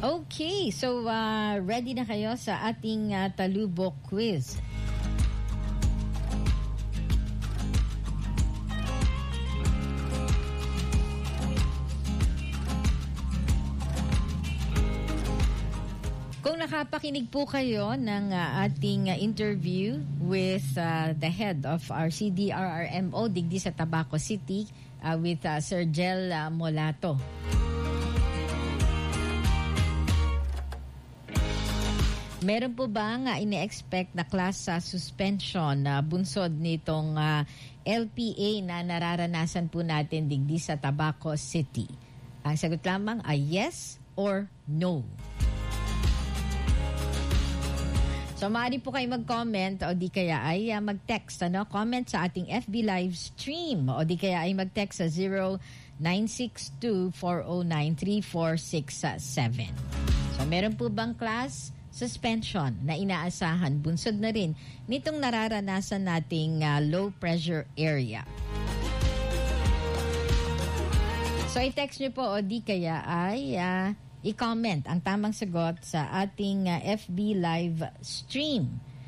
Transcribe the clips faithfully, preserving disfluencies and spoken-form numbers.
Okay, so uh, ready na kayo sa ating uh, talubok quiz. Kung nakapakinig po kayo ng uh, ating uh, interview with uh, the head of our C D R R M O digdi sa Tabaco City uh, with uh, Sir Jel uh, Molato. Meron po ba nga ine-expect na class sa suspension na uh, bunsod nitong uh, L P A na nararanasan po natin digdi sa Tabaco City? Ang sagot lamang ay yes or no. So, maaari po kayo mag-comment o di kaya ay uh, mag-text. Ano? Comment sa ating F B live stream o di kaya ay mag-text sa zero nine six two, four zero nine, three four six seven. So, meron po bang class suspension na inaasahan? Bunsod na rin nitong nararanasan nating uh, low pressure area. So, i-text nyo po o di kaya ay uh, i-comment ang tamang sagot sa ating uh, F B live stream.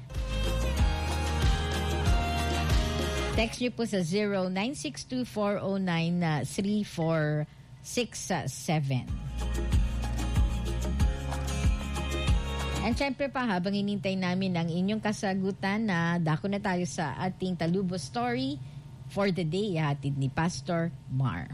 Text nyo po sa zero nine six two, four zero nine, three four six seven. And syempre pa, habang inintay namin ang inyong kasagutan, na dako na tayo sa ating Talubo Story for the day, hatid ni Pastor Mar.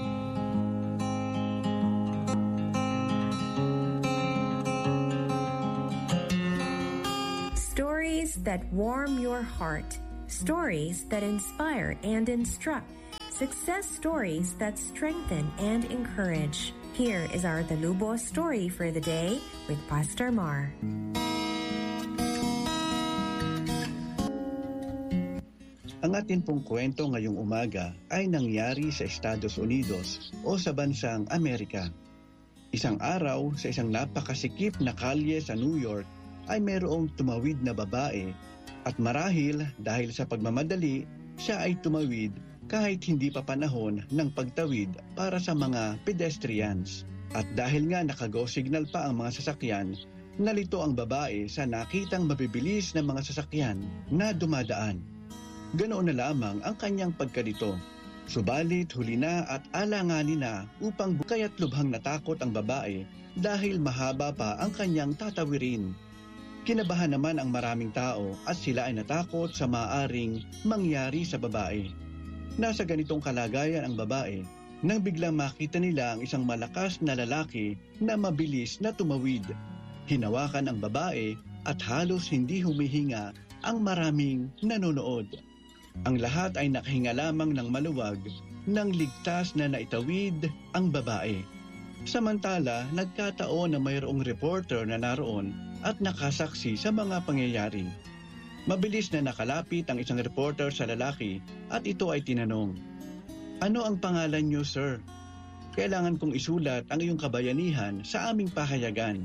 Stories that warm your heart. Stories that inspire and instruct. Success stories that strengthen and encourage. Here is our Talubo Story for the day with Pastor Mar. Ang atin pong kwento ngayong umaga ay nangyari sa Estados Unidos o sa bansang Amerika. Isang araw sa isang napakasikip na kalye sa New York ay mayroong tumawid na babae at marahil dahil sa pagmamadali, siya ay tumawid kahit hindi pa panahon ng pagtawid para sa mga pedestrians. At dahil nga naka-go signal pa ang mga sasakyan, nalito ang babae sa nakitang mabibilis na mga sasakyan na dumadaan. Ganoon na lamang ang kanyang pagkalito. Subalit huli na at alanganin na upang kaya't lubhang natakot ang babae dahil mahaba pa ang kanyang tatawirin. Kinabahan naman ang maraming tao at sila ay natakot sa maaaring mangyari sa babae. Nasa ganitong kalagayan ang babae nang biglang makita nila ang isang malakas na lalaki na mabilis na tumawid. Hinawakan ang babae at halos hindi humihinga ang maraming nanonood. Ang lahat ay nakahinga lamang ng maluwag nang ligtas na naitawid ang babae. Samantala, nagkataon na mayroong reporter na naroon at nakasaksi sa mga pangyayari. Mabilis na nakalapit ang isang reporter sa lalaki at ito ay tinanong, "Ano ang pangalan niyo, sir? Kailangan kong isulat ang iyong kabayanihan sa aming pahayagan.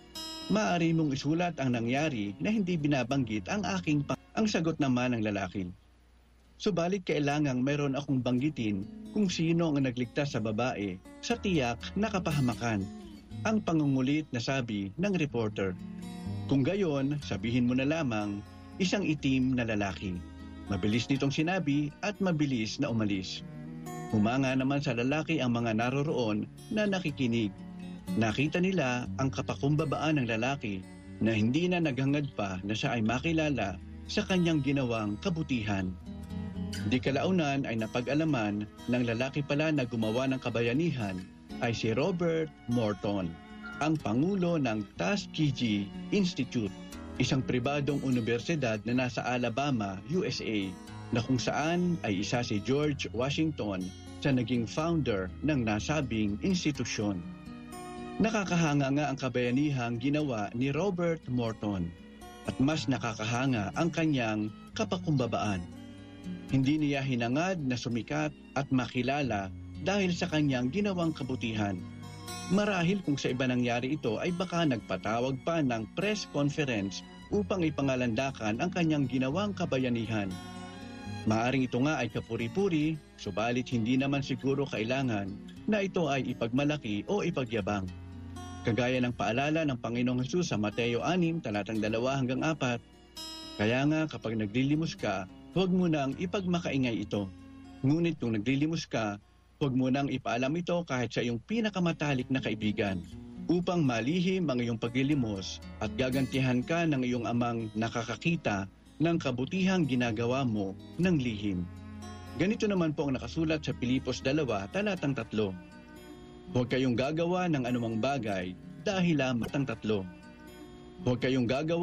Maaari mong isulat ang nangyari na hindi binabanggit ang aking pang..." Ang sagot naman ng lalaki, "Subalit kailangang mayroon akong banggitin kung sino ang nagligtas sa babae sa tiyak na kapahamakan." Ang pangungulit na sabi ng reporter. "Kung gayon, sabihin mo na lamang, isang itim na lalaki." Mabilis nitong sinabi at mabilis na umalis. Humanga naman sa lalaki ang mga naroroon na nakikinig. Nakita nila ang kapakumbabaan ng lalaki na hindi na naghangad pa na siya ay makilala sa kanyang ginawang kabutihan. Di kalaunan ay napag-alaman ng lalaki pala na gumawa ng kabayanihan ay si Robert Morton, ang pangulo ng Tuskegee Institute, isang pribadong universidad na nasa Alabama, U S A, na kung saan ay isa si George Washington sa naging founder ng nasabing institusyon. Nakakahanga nga ang kabayanihang ginawa ni Robert Morton at mas nakakahanga ang kanyang kapakumbabaan. Hindi niya hinangad na sumikat at makilala dahil sa kanyang ginawang kabutihan. Marahil kung sa iba nangyari ito ay baka nagpatawag pa ng press conference upang ipangalandakan ang kanyang ginawang kabayanihan. Maaring ito nga ay kapuri-puri, subalit hindi naman siguro kailangan na ito ay ipagmalaki o ipagyabang. Kagaya ng paalala ng Panginoong Hesus sa Mateo six, talatang two hanggang four, kaya nga kapag naglilimos ka, huwag mo nang ipagmakaingay ito. Ngunit kung naglilimos ka, huwag mo nang ipaalam ito kahit sa iyong pinakamatalik na kaibigan, upang malihim ang iyong paglilimos at gagantihan ka ng iyong amang nakakakita ng kabutihang ginagawa mo ng lihim. Ganito naman po ang nakasulat sa Pilipos two, talatang three. Huwag kayong gagawa ng anumang bagay dahil lamang ang tatlo. Huwag kayong gagawa